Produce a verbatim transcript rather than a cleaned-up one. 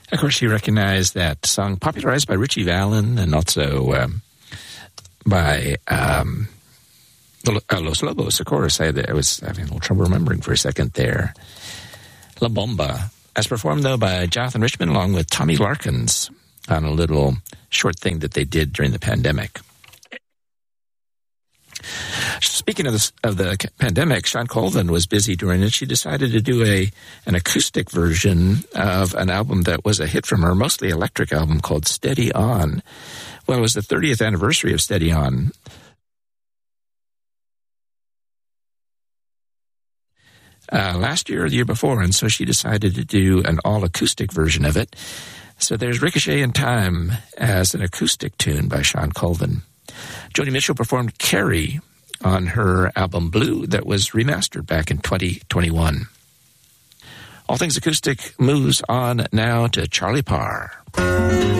Of course, you recognize that song popularized by Richie Valens and also um, by um, Los Lobos, of course. I, I was having a little trouble remembering for a second there. La Bomba, as performed, though, by Jonathan Richman along with Tommy Larkins on a little short thing that they did during the pandemic. Speaking of the, of the pandemic, Shawn Colvin was busy during it. She decided to do a an acoustic version of an album that was a hit from her, mostly electric album called Steady On. Well, it was the thirtieth anniversary of Steady On. Uh, last year or the year before, and so she decided to do an all-acoustic version of it. So there's Ricochet in Time as an acoustic tune by Shawn Colvin. Joni Mitchell performed Carrie on her album Blue that was remastered back in twenty twenty-one. All Things Acoustic moves on now to Charlie Parr.